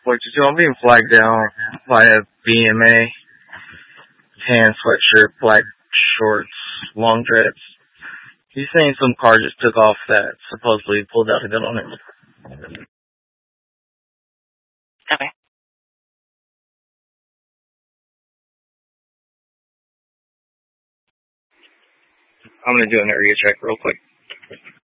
42. I'm being flagged down by a BMA, tan sweatshirt, black shorts, long dreads. He's saying some car just took off that supposedly pulled out a gun on him. Okay. I'm gonna do an area check real quick.